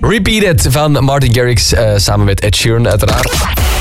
Repeat It van Martin Garrix samen met Ed Sheeran uiteraard.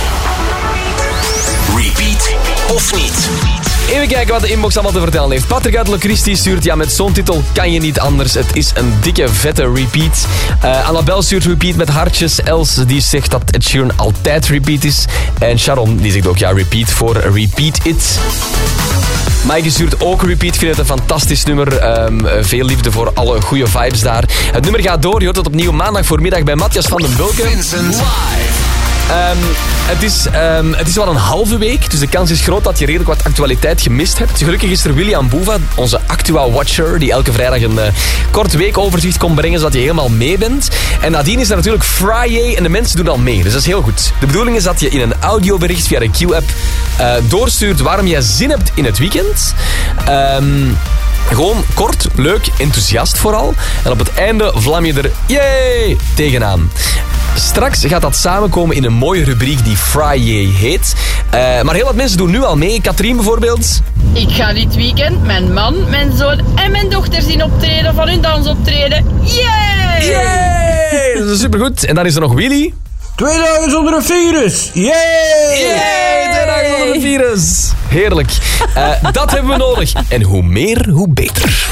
Repeat of niet? Even kijken wat de inbox allemaal te vertellen heeft. Patrick uit Locristi stuurt, met zo'n titel kan je niet anders. Het is een dikke, vette repeat. Annabel stuurt repeat met hartjes. Els die zegt dat Ed Sheeran altijd repeat is. En Sharon die zegt ook repeat voor Repeat It. Maaike stuurt ook repeat. Vind het een fantastisch nummer. Veel liefde voor alle goede vibes daar. Het nummer gaat door. Je hoort het opnieuw maandag voormiddag bij Matthias van den Bulke. Vincent live. Het is wel een halve week, dus de kans is groot dat je redelijk wat actualiteit gemist hebt. Gelukkig is er William Boeva, onze Actua-watcher, die elke vrijdag een kort weekoverzicht komt brengen, zodat je helemaal mee bent. En nadien is er natuurlijk Friday en de mensen doen al mee, dus dat is heel goed. De bedoeling is dat je in een audiobericht via de Q-app doorstuurt waarom jij zin hebt in het weekend. Gewoon kort, leuk, enthousiast vooral. En op het einde vlam je er tegenaan. Straks gaat dat samenkomen in een mooie rubriek die Friday heet. Maar heel wat mensen doen nu al mee. Katrien bijvoorbeeld. Ik ga dit weekend mijn man, mijn zoon en mijn dochter zien optreden van hun dansoptreden. Yay! Yay! Dat is supergoed. En dan is er nog Willy. 2 dagen zonder een virus. Yay! Yay! 2 dagen zonder een virus. Heerlijk. Dat hebben we nodig. En hoe meer, hoe beter.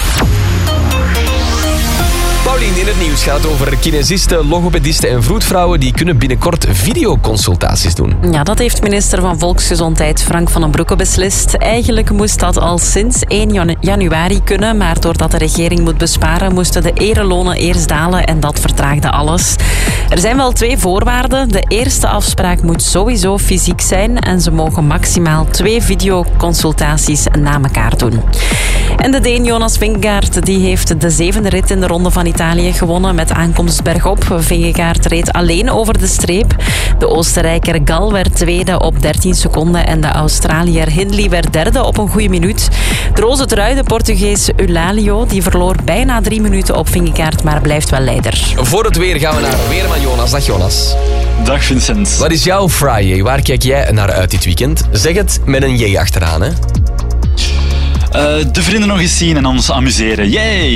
Paulien, in het nieuws gaat het over kinesisten, logopedisten en vroedvrouwen die kunnen binnenkort videoconsultaties doen. Ja, dat heeft minister van Volksgezondheid Frank van den Broeke beslist. Eigenlijk moest dat al sinds 1 januari kunnen, maar doordat de regering moet besparen, moesten de erelonen eerst dalen en dat vertraagde alles. Er zijn wel 2 voorwaarden. De eerste afspraak moet sowieso fysiek zijn en ze mogen maximaal 2 videoconsultaties na elkaar doen. En de Deen Jonas Vingegaard die heeft de 7e rit in de Ronde van Italië gewonnen met aankomst bergop. Vingegaard reed alleen over de streep. De Oostenrijker Gal werd tweede op 13 seconden en de Australiër Hindley werd derde op een goede minuut. De roze trui, de Portugees Eulalio, die verloor bijna 3 minuten op Vingegaard, maar blijft wel leider. Voor het weer gaan we naar Weerman Jonas. Dag Jonas. Dag Vincent. Wat is jouw Friday? Waar kijk jij naar uit dit weekend? Zeg het met een J achteraan, hè? De vrienden nog eens zien en ons amuseren. Yay!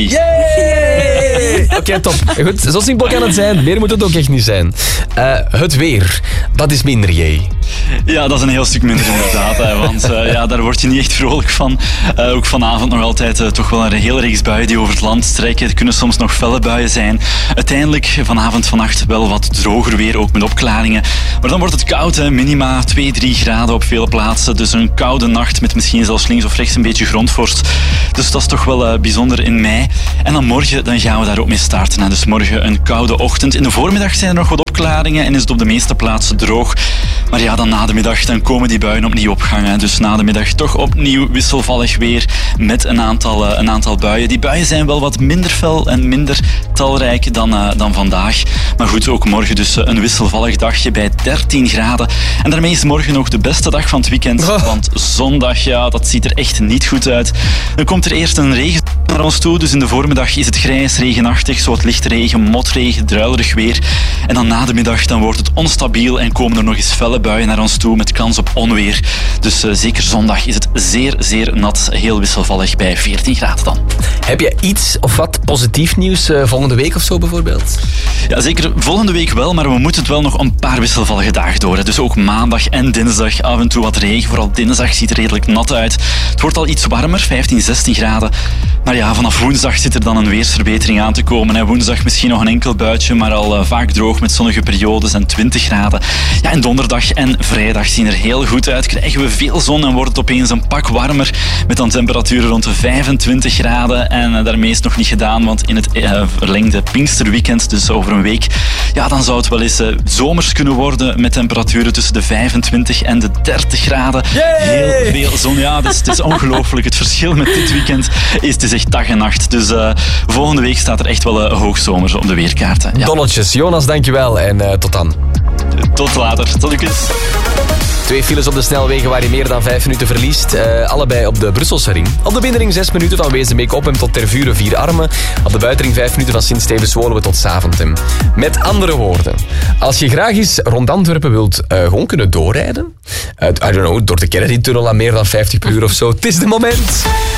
Yay! Oké, top. Goed, zo simpel kan het zijn. Meer moet het ook echt niet zijn. Het weer, dat is minder J. Ja, dat is een heel stuk minder inderdaad. Hè, want daar word je niet echt vrolijk van. Ook vanavond nog altijd toch wel een hele reeks buien die over het land strijken. Er kunnen soms nog felle buien zijn. Uiteindelijk vanavond, vannacht wel wat droger weer, ook met opklaringen. Maar dan wordt het koud, hè. Minima 2-3 graden op vele plaatsen. Dus een koude nacht met misschien zelfs links of rechts een beetje grondvorst. Dus dat is toch wel bijzonder in mei. En dan morgen dan gaan we daar ook mee starten. Hè. Dus morgen een koude ochtend. In de voormiddag zijn er nog wat opklaringen en is het op de meeste plaatsen droog. Maar ja, dan na de middag dan komen die buien opnieuw op gang. Hè. Dus na de middag toch opnieuw wisselvallig weer met een aantal buien. Die buien zijn wel wat minder fel en minder talrijk dan vandaag. Maar goed, ook morgen dus een wisselvallig dagje bij 13 graden. En daarmee is morgen ook de beste dag van het weekend. Want zondag, ja, dat ziet er echt niet goed uit. Dan komt er eerst een regen naar ons toe. Dus in de voormiddag is het grijs, regenachtig, zo wat lichte regen, motregen, druilerig weer. En dan na de middag dan wordt het onstabiel en komen er nog eens felle buien naar ons toe met kans op onweer. Dus zeker zondag is het zeer, zeer nat, heel wisselvallig bij 14 graden dan. Heb je iets of wat positief nieuws volgende week of zo bijvoorbeeld? Ja, zeker volgende week wel, maar we moeten het wel nog een paar wisselvallige dagen door. Hè. Dus ook maandag en dinsdag af en toe wat regen. Vooral dinsdag ziet er redelijk nat uit. Het wordt al iets warmer, 15, 16 graden. Maar ja, vanaf woensdag zit er dan een weersverbetering aan te komen. Hè. Woensdag misschien nog een enkel buitje, maar al vaak droog met zonnige periodes en 20 graden. Ja, en donderdag en vrijdag zien er heel goed uit. Krijgen we veel zon en wordt het opeens een pak warmer. Met dan temperaturen rond de 25 graden. En daarmee is het nog niet gedaan, want in het verlengde Pinksterweekend, dus over een week, ja, dan zou het wel eens zomers kunnen worden met temperaturen tussen de 25 en de 30 graden. Yay! Heel veel zon. Ja, dus het is ongelooflijk. Het verschil met dit weekend is, het is echt dag en nacht. Dus volgende week staat er echt wel hoogzomers op de weerkaarten. Ja. Donnetjes. Jonas, dankjewel en tot dan. Tot later. Tot ziens. 2 files op de snelwegen waar je meer dan 5 minuten verliest. Allebei op de Brusselse ring. Op de binnenring 6 minuten van Wezenbeek-Oppem tot Tervuren 4 Armen. Op de buitenring 5 minuten van Sint-Stevens-Woluwe tot Saventem. Met andere woorden. Als je graag eens rond Antwerpen wilt gewoon kunnen doorrijden. I don't know, door de Kennedy-tunnel aan meer dan 50 per uur of zo. Het is de moment.